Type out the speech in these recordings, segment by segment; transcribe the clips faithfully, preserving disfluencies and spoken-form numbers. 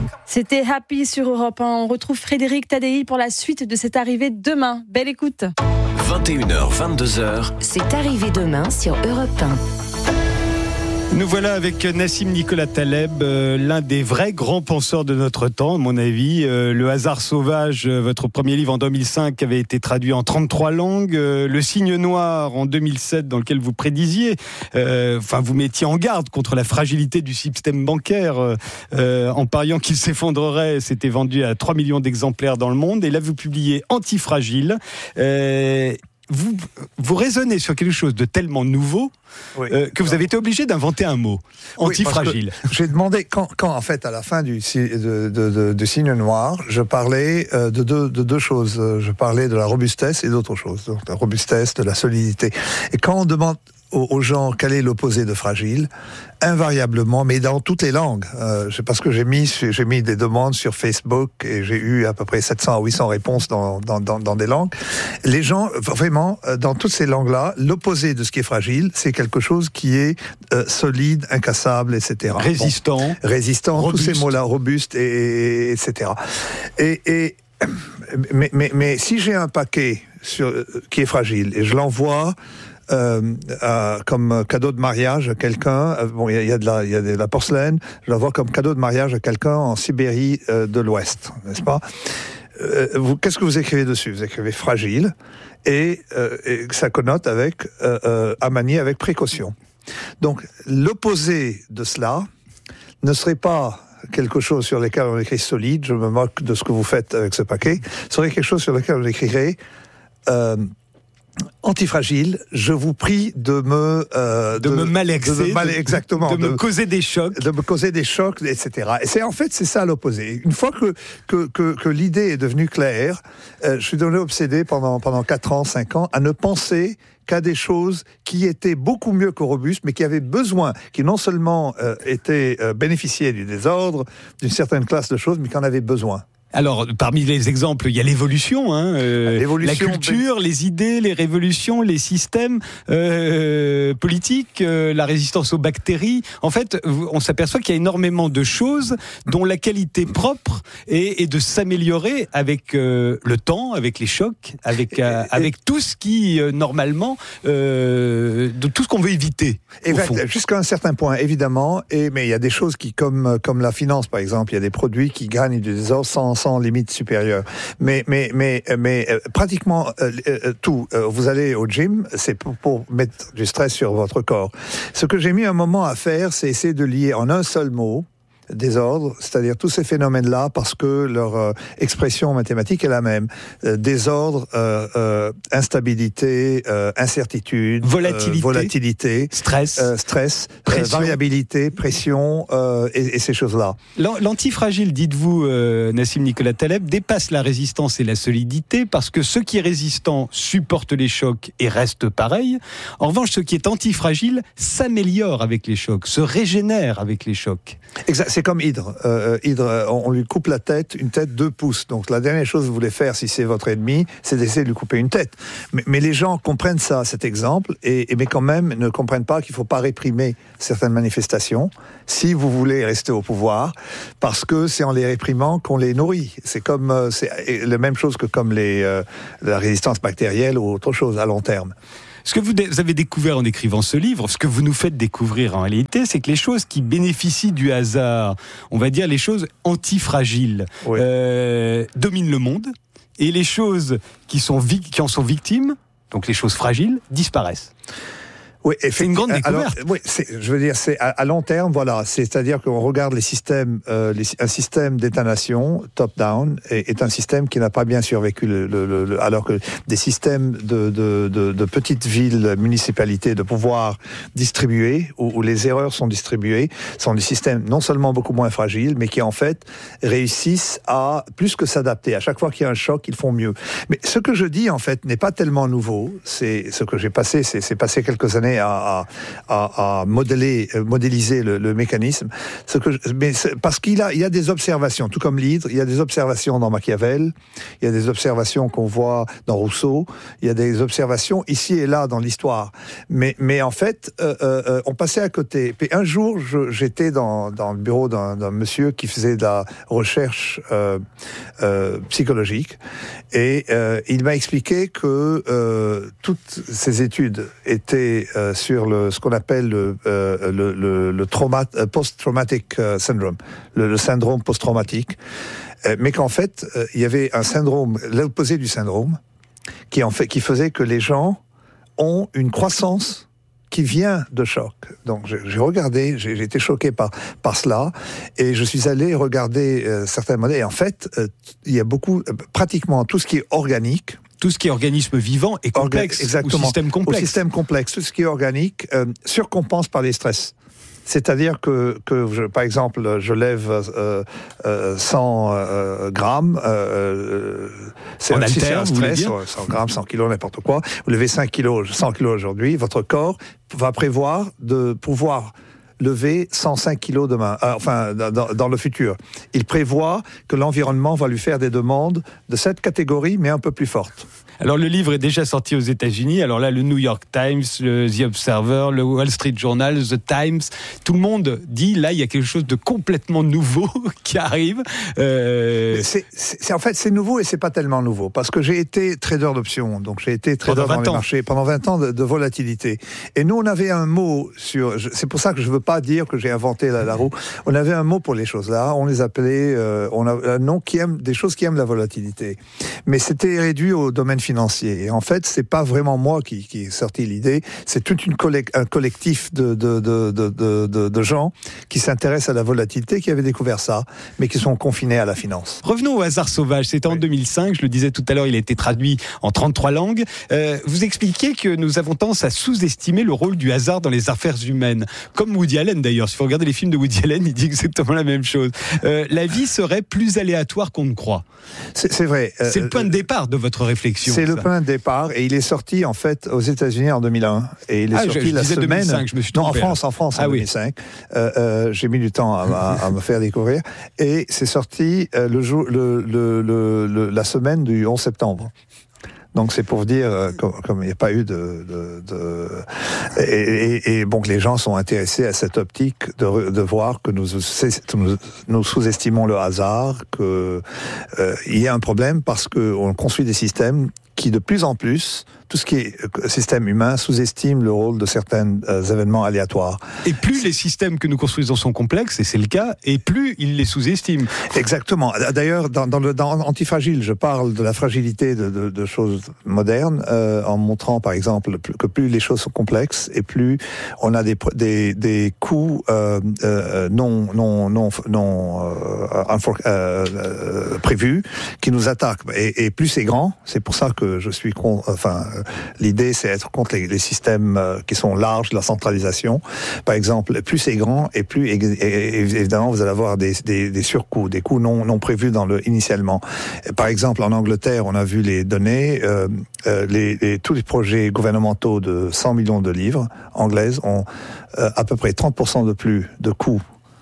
C'était Happy sur Europe un. On retrouve Frédéric Tadei pour la suite de cette arrivée demain. Belle écoute. vingt et une heures, vingt-deux heures. C'est arrivé demain sur Europe un. Nous voilà avec Nassim Nicolas Taleb, euh, l'un des vrais grands penseurs de notre temps, à mon avis. Euh, Le hasard sauvage, euh, votre premier livre en deux mille cinq, avait été traduit en trente-trois langues. Euh, Le signe noir en deux mille sept, dans lequel vous prédisiez, euh, enfin vous mettiez en garde contre la fragilité du système bancaire, euh, euh, en pariant qu'il s'effondrerait. C'était vendu à trois millions d'exemplaires dans le monde. Et là, vous publiez Antifragile. Euh, Vous, vous raisonnez sur quelque chose de tellement nouveau oui. euh, que vous avez été obligé d'inventer un mot, antifragile. Oui, j'ai demandé, quand, quand en fait, à la fin du, de, de, de, du signe noir, je parlais euh, de, deux, de deux choses. Je parlais de la robustesse et d'autres choses. Donc, la robustesse, de la solidité. Et quand on demande aux, aux gens quel est l'opposé de fragile, invariablement, mais dans toutes les langues, euh, parce que j'ai mis, j'ai mis des demandes sur Facebook et j'ai eu à peu près sept cents à huit cents réponses dans, dans, dans, dans des langues. Les gens, vraiment, dans toutes ces langues-là, l'opposé de ce qui est fragile, c'est quelque chose qui est euh, solide, incassable, et cetera. Résistant. Bon, résistant, robuste. Tous ces mots-là, robuste, et, et, et cetera. Et, et mais, mais, mais si j'ai un paquet sur, qui est fragile et je l'envoie Euh, euh, comme cadeau de mariage à quelqu'un, euh, bon, il y, y a de la, il y a de la porcelaine, je l'envoie comme cadeau de mariage à quelqu'un en Sibérie euh, de l'Ouest, n'est-ce pas? euh, vous, Qu'est-ce que vous écrivez dessus? Vous écrivez fragile, et, euh, et ça connote avec euh, euh, à manier avec précaution. Donc, l'opposé de cela ne serait pas quelque chose sur lequel on écrit solide, je me moque de ce que vous faites avec ce paquet, serait quelque chose sur lequel on écrirait euh, antifragile, je vous prie de me euh, de, de me malaxer, de me mal, exactement, de, de me causer des chocs, de me causer des chocs, et cetera. Et c'est en fait c'est ça l'opposé. Une fois que que que, que l'idée est devenue claire, euh, je suis devenu obsédé pendant pendant quatre ans, cinq ans à ne penser qu'à des choses qui étaient beaucoup mieux que robustes, mais qui avaient besoin, qui non seulement euh, étaient euh, bénéficiaient du désordre, d'une certaine classe de choses, mais qui en avaient besoin. Alors, parmi les exemples, il y a l'évolution, hein, euh, l'évolution, la culture, les idées, les révolutions, les systèmes euh, politiques, euh, la résistance aux bactéries. En fait, on s'aperçoit qu'il y a énormément de choses dont la qualité propre est, est de s'améliorer avec euh, le temps, avec les chocs, avec, euh, avec tout ce qui, euh, normalement, euh, de tout ce qu'on veut éviter. Exact, jusqu'à un certain point, évidemment. Et, mais il y a des choses qui, comme, comme la finance, par exemple, il y a des produits qui gagnent du désordre sans sans limite supérieure. Mais, mais, mais, mais euh, pratiquement euh, euh, tout. Euh, vous allez au gym, c'est pour, pour mettre du stress sur votre corps. Ce que j'ai mis un moment à faire, c'est essayer de lier en un seul mot désordre, c'est-à-dire tous ces phénomènes-là, parce que leur euh, expression mathématique est la même. Euh, désordre, euh, euh, instabilité, euh, incertitude, volatilité, euh, volatilité stress, euh, stress euh, variabilité, pression, euh, et, et ces choses-là. L'antifragile, dites-vous, euh, Nassim Nicolas Taleb, dépasse la résistance et la solidité, parce que ce qui est résistant supporte les chocs et reste pareil. En revanche, ce qui est antifragile s'améliore avec les chocs, se régénère avec les chocs. Exact. C'est comme Hydre. Euh, Hydre, on lui coupe la tête, une tête deux pouces. Donc la dernière chose que vous voulez faire, si c'est votre ennemi, c'est d'essayer de lui couper une tête. Mais, mais les gens comprennent ça, cet exemple, et, et mais quand même ne comprennent pas qu'il ne faut pas réprimer certaines manifestations si vous voulez rester au pouvoir, parce que c'est en les réprimant qu'on les nourrit. C'est comme euh, c'est la même chose que comme les, euh, la résistance bactérielle ou autre chose à long terme. Ce que vous avez découvert en écrivant ce livre, ce que vous nous faites découvrir en réalité, c'est que les choses qui bénéficient du hasard, on va dire les choses antifragiles, oui. euh, dominent le monde, et les choses qui, sont, qui en sont victimes, donc les choses fragiles, disparaissent. Oui, c'est une grande découverte. Alors, oui, c'est, je veux dire, c'est à, à long terme, voilà. C'est-à-dire qu'on regarde les systèmes, euh, les, un système d'État-nation top-down est, est un système qui n'a pas bien survécu, le, le, le, alors que des systèmes de, de, de, de petites villes, municipalités, de pouvoir distribués, où, où les erreurs sont distribuées, sont des systèmes non seulement beaucoup moins fragiles, mais qui en fait réussissent à plus que s'adapter. À chaque fois qu'il y a un choc, ils font mieux. Mais ce que je dis en fait n'est pas tellement nouveau. C'est ce que j'ai passé, c'est, c'est passé quelques années met à, à, à, à modéler, modéliser le, le mécanisme. Ce que je, mais parce qu'il a, il y a des observations, tout comme l'hydre, il y a des observations dans Machiavel, il y a des observations qu'on voit dans Rousseau, il y a des observations ici et là dans l'histoire. Mais, mais en fait, euh, euh, on passait à côté. Puis un jour, je, j'étais dans, dans le bureau d'un, d'un monsieur qui faisait de la recherche euh, euh, psychologique, et euh, il m'a expliqué que euh, toutes ces études étaient euh, sur le, ce qu'on appelle le, euh, le, le, le trauma, post-traumatic syndrome, le, le syndrome post-traumatique, euh, mais qu'en fait, euh, il y avait un syndrome, l'opposé du syndrome, qui, en fait, qui faisait que les gens ont une croissance qui vient de choc. Donc j'ai, j'ai regardé, j'ai, j'ai été choqué par, par cela, et je suis allé regarder euh, certains modèles, et en fait, euh, il y a beaucoup, euh, pratiquement tout ce qui est organique, tout ce qui est organisme vivant est complexe, exactement, ou système complexe. Au système complexe, tout ce qui est organique euh, surcompense par les stress. C'est-à-dire que, que je, par exemple, je lève euh, euh, cent euh, grammes, euh, c'est, en si haltère, c'est un stress, vous cent grammes, cent kilos, n'importe quoi, vous levez cinq kilos, cent kilos aujourd'hui, votre corps va prévoir de pouvoir lever cent cinq kilos demain, euh, enfin dans, dans le futur. Il prévoit que l'environnement va lui faire des demandes de cette catégorie, mais un peu plus fortes. Alors le livre est déjà sorti aux États-Unis. Alors là, le New York Times, le The Observer, le Wall Street Journal, The Times, tout le monde dit là il y a quelque chose de complètement nouveau qui arrive. Euh... C'est, c'est, en fait, c'est nouveau et c'est pas tellement nouveau parce que j'ai été trader d'options, donc j'ai été trader dans les marchés pendant vingt ans de, de volatilité. Et nous, on avait un mot sur. Je, c'est pour ça que je veux pas dire que j'ai inventé la, la roue. On avait un mot pour les choses là. On les appelait. Euh, on a un nom qui aime des choses qui aiment la volatilité. Mais c'était réduit au domaine financier. Et en fait, c'est pas vraiment moi qui, qui ai sorti l'idée, c'est tout une collect, un collectif de, de, de, de, de, de gens qui s'intéressent à la volatilité, qui avaient découvert ça, mais qui sont confinés à la finance. Revenons au hasard sauvage. C'était oui. en deux mille cinq, je le disais tout à l'heure, il a été traduit en trente-trois langues. Euh, vous expliquiez que nous avons tendance à sous-estimer le rôle du hasard dans les affaires humaines. Comme Woody Allen d'ailleurs. Si vous regardez les films de Woody Allen, il dit exactement la même chose. Euh, la vie serait plus aléatoire qu'on ne croit. C'est, c'est vrai. Euh, c'est le point de départ de votre réflexion. C'est ça. le point de départ, et il est sorti en fait aux États-Unis en deux mille un, et il est ah, sorti je, je la semaine. deux mille cinq, je me suis trompé, non, en France, en France, en ah, deux mille cinq. Oui. Euh, euh, j'ai mis du temps à, à, à me faire découvrir, et c'est sorti euh, le jour, le, le, le, le, la semaine du onze septembre. Donc c'est pour vous dire, euh, comme, comme il n'y a pas eu de... de, de et, et, et bon, que les gens sont intéressés à cette optique de, de voir que nous, nous, nous sous-estimons le hasard, qu'il euh, y a un problème parce qu'on construit des systèmes qui de plus en plus, tout ce qui est système humain, sous-estime le rôle de certains euh, événements aléatoires. Et plus les systèmes que nous construisons sont complexes, et c'est le cas, et plus ils les sous-estiment. Exactement. D'ailleurs, dans, dans, le, dans Antifragile, je parle de la fragilité de, de, de choses modernes, euh, en montrant, par exemple, que plus les choses sont complexes, et plus on a des, des, des coûts euh, euh, non, non, non, non euh, euh, prévus qui nous attaquent. Et, et plus c'est grand, c'est pour ça que je suis contre, enfin, l'idée c'est être contre les, les systèmes qui sont larges, la centralisation. Par exemple, plus c'est grand et plus et, et, évidemment vous allez avoir des, des, des surcoûts, des coûts non, non prévus dans le initialement. Par exemple, en Angleterre, on a vu les données, euh, euh, les, les, tous les projets gouvernementaux de cent millions de livres anglaises ont euh, à peu près trente pour cent de plus de coûts.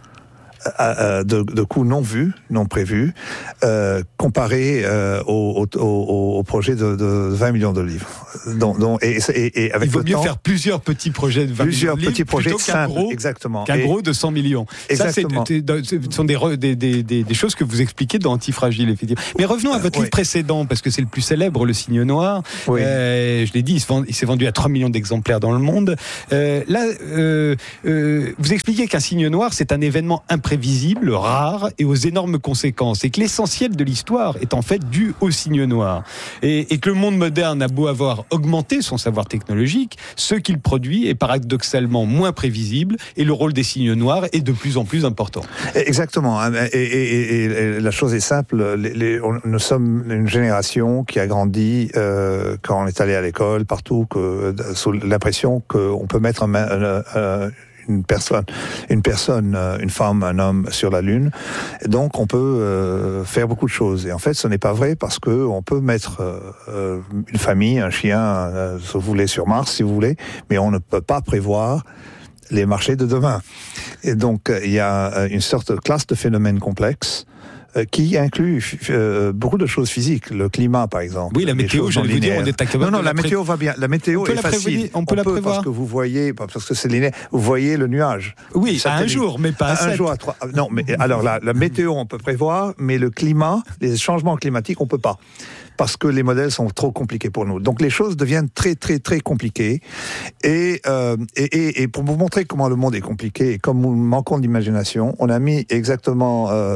De, de coûts non vus, non prévus, euh, comparé euh, au, au, au, au projet de, de vingt millions de livres. Donc, donc, et, et, et avec il vaut le mieux temps, faire plusieurs petits projets de vingt plusieurs millions de petits livres projets plutôt qu'un simples, gros, exactement. qu'un et, gros de cent millions. Exactement. Ça, c'est, ce sont des, des, des, des choses que vous expliquez dans Antifragile, effectivement. Mais revenons à votre euh, livre oui. précédent, parce que c'est le plus célèbre, Le Cygne Noir. Oui. Euh, je l'ai dit, il, se vend, il s'est vendu à trois millions d'exemplaires dans le monde. Euh, là, euh, euh, vous expliquez qu'un cygne noir, c'est un événement imprévisible, rare, et aux énormes conséquences, et que l'essentiel de l'histoire est en fait dû au cygne noir, et, et que le monde moderne a beau avoir augmenté son savoir technologique, ce qu'il produit est paradoxalement moins prévisible, et le rôle des cygnes noirs est de plus en plus important. Exactement, et, et, et, et la chose est simple, les, les, on, nous sommes une génération qui a grandi euh, quand on est allé à l'école, partout, que, sous l'impression qu'on peut mettre un, un, un une personne, une personne, une femme, un homme sur la Lune. Et donc on peut euh, faire beaucoup de choses. Et en fait, ce n'est pas vrai parce que on peut mettre euh, une famille, un chien, euh, si vous voulez, sur Mars, si vous voulez, mais on ne peut pas prévoir les marchés de demain. Et donc il y a une sorte de classe de phénomènes complexes qui inclut euh, beaucoup de choses physiques, le climat par exemple. Oui, la météo, j'allais vous dire, on est capable Non, non, de la la météo va bien. La météo est facile. On peut la prévoir parce que vous voyez, parce que c'est linéaire. Vous voyez le nuage. Oui, à un jour, mais pas à sept. Un jour à trois. Non, mais alors la, la météo on peut prévoir, mais le climat, les changements climatiques, on peut pas. Parce que les modèles sont trop compliqués pour nous. Donc les choses deviennent très très très compliquées. Et, euh, et, et, et pour vous montrer comment le monde est compliqué et comme nous manquons d'imagination, on a mis exactement, euh,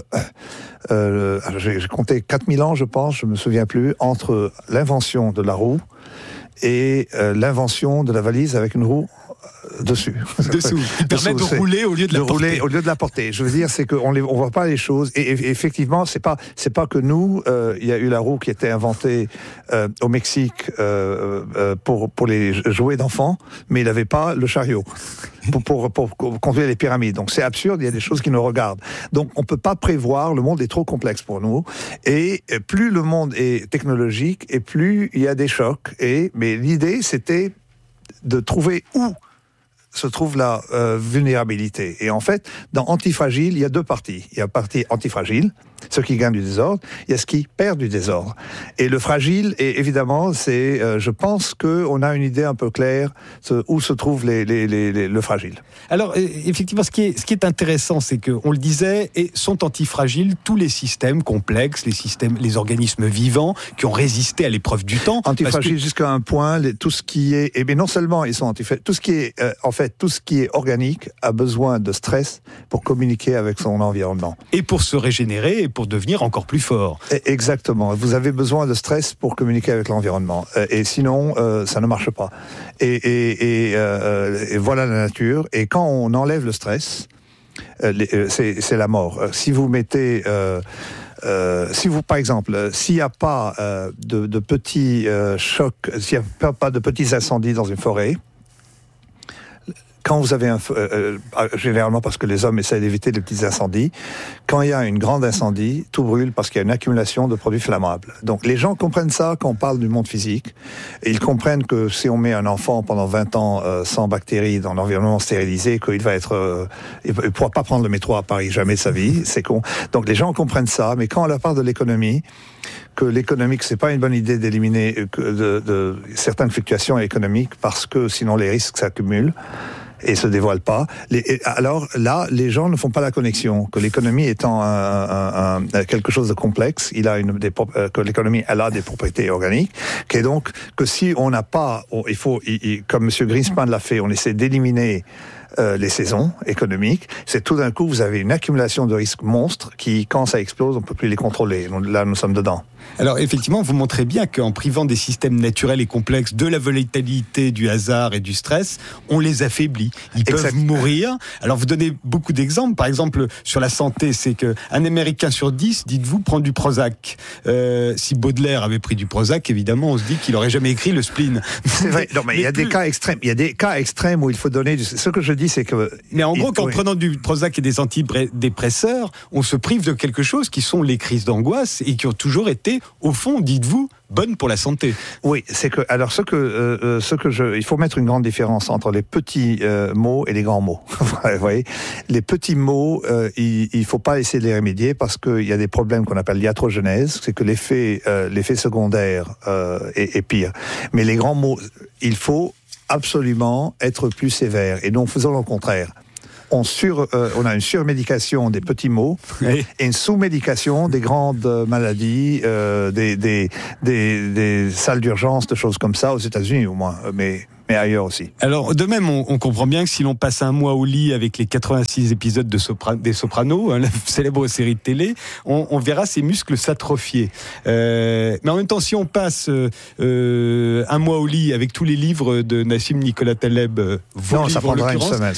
euh, j'ai, j'ai compté quatre mille ans, je pense, je me souviens plus, entre l'invention de la roue et euh, l'invention de la valise avec une roue dessus. Dessous. Il permet de rouler au lieu de, de la porter. Rouler au lieu de la porter. Je veux dire, c'est qu'on ne voit pas les choses. Et, et effectivement, c'est pas, c'est pas que nous. Il euh, y a eu la roue qui a été inventée euh, au Mexique euh, euh, pour pour les jouets d'enfants, mais il n'avait pas le chariot pour, pour pour pour conduire les pyramides. Donc c'est absurde. Il y a des choses qui nous regardent. Donc on peut pas prévoir. Le monde est trop complexe pour nous. Et plus le monde est technologique, et plus il y a des chocs. Et mais l'idée, c'était de trouver où se trouve la euh, vulnérabilité. Et en fait, dans Antifragile, il y a deux parties. Il y a la partie antifragile, ceux qui gagnent du désordre, il y a ceux qui perdent du désordre. Et le fragile, et évidemment, c'est, euh, je pense qu'on a une idée un peu claire ce, où se trouve les, les, les, les, le fragile. Alors, effectivement, ce qui est, ce qui est intéressant, c'est qu'on le disait, et sont antifragiles tous les systèmes complexes, les systèmes, les organismes vivants qui ont résisté à l'épreuve du temps. Antifragiles que... jusqu'à un point, les, tout ce qui est, et bien non seulement ils sont antifragiles, tout ce qui est, euh, en fait, tout ce qui est organique a besoin de stress pour communiquer avec son environnement. Et pour se régénérer et pour devenir encore plus fort. Exactement. Vous avez besoin de stress pour communiquer avec l'environnement. Et sinon, euh, ça ne marche pas. Et, et, et, euh, et voilà la nature. Et quand on enlève le stress, euh, les, c'est, c'est la mort. Si vous mettez... Euh, Euh, si vous, par exemple, euh, s'il n'y a pas euh, de, de petits euh, chocs, s'il n'y a pas, pas de petits incendies dans une forêt, quand vous avez un feu, euh, généralement parce que les hommes essaient d'éviter les petits incendies, quand il y a une grande incendie, tout brûle parce qu'il y a une accumulation de produits flammables. Donc les gens comprennent ça quand on parle du monde physique, et ils comprennent que si on met un enfant pendant vingt ans euh, sans bactéries dans l'environnement stérilisé, qu'il va être, euh, il ne pourra pas prendre le métro à Paris jamais de sa vie, c'est con. Donc les gens comprennent ça, mais quand on leur parle de l'économie, que l'économique, c'est pas une bonne idée d'éliminer de, de certaines fluctuations économiques parce que sinon les risques s'accumulent et se dévoilent pas. Les, et alors là, les gens ne font pas la connexion que l'économie étant un, un, un, quelque chose de complexe, il a une des, que l'économie elle a des propriétés organiques, et donc que si on n'a pas, on, il faut, il, il, comme Monsieur Greenspan l'a fait, on essaie d'éliminer Euh, les saisons économiques, c'est tout d'un coup vous avez une accumulation de risques monstres qui, quand ça explose, on ne peut plus les contrôler. Donc, là, nous sommes dedans. Alors effectivement, vous montrez bien qu'en privant des systèmes naturels et complexes de la volatilité, du hasard et du stress, on les affaiblit. Ils peuvent exact. mourir. Alors vous donnez beaucoup d'exemples. Par exemple, sur la santé, c'est qu'un Américain sur dix, dites-vous, prend du Prozac. Euh, si Baudelaire avait pris du Prozac, évidemment, on se dit qu'il n'aurait jamais écrit le spleen. C'est vrai. Non, mais, mais il y a plus... des cas extrêmes. Il y a des cas extrêmes où il faut donner du... Ce que je dis, c'est que... Mais en gros, il... qu'en oui. prenant du Prozac et des antidépresseurs, on se prive de quelque chose qui sont les crises d'angoisse et qui ont toujours été, au fond, dites-vous, bonnes pour la santé. Oui, c'est que alors ce que euh, ce que je, il faut mettre une grande différence entre les petits euh, mots et les grands mots. Vous voyez, les petits mots, euh, il il faut pas essayer de les remédier parce que il y a des problèmes qu'on appelle iatrogenèse, c'est que l'effet euh, l'effet secondaire euh, est, est pire. Mais les grands mots, il faut absolument être plus sévère et donc faisons le contraire. On, sur, euh, on a une surmédication des petits mots oui. et une sous-médication des grandes maladies, euh, des, des, des, des salles d'urgence, de choses comme ça, aux États-Unis au moins, mais, mais ailleurs aussi. Alors, de même, on, on comprend bien que si l'on passe un mois au lit avec les quatre-vingt-six épisodes de Sopra, des Sopranos, hein, la célèbre série de télé, on, on verra ses muscles s'atrophier. Euh, mais en même temps, si on passe euh, un mois au lit avec tous les livres de Nassim Nicolas Taleb, euh, non, ça prendra une semaine.